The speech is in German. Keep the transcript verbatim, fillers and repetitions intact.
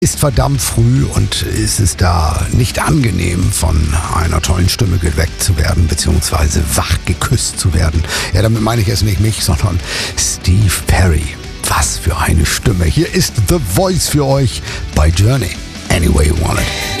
Ist verdammt früh und ist es da nicht angenehm, von einer tollen Stimme geweckt zu werden, beziehungsweise wach geküsst zu werden. Ja, damit meine ich jetzt nicht mich, sondern Steve Perry. Was für eine Stimme. Hier ist The Voice für euch bei Journey. Any way you want it.